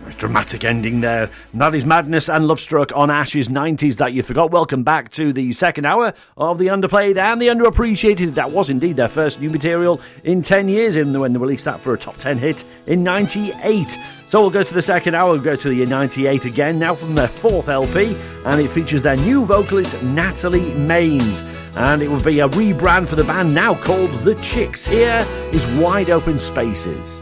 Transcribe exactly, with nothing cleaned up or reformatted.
Nice dramatic ending there. That is Madness and Lovestruck on Ash's nineties That You Forgot. Welcome back to the second hour of the Underplayed and the Underappreciated. That was indeed their first new material in ten years, in when they released that for a top ten hit in ninety-eight. So we'll go to the second hour, we'll go to the year ninety-eight again, now from their fourth L P, and it features their new vocalist, Natalie Maines. And it will be a rebrand for the band now called The Chicks. Here is Wide Open Spaces.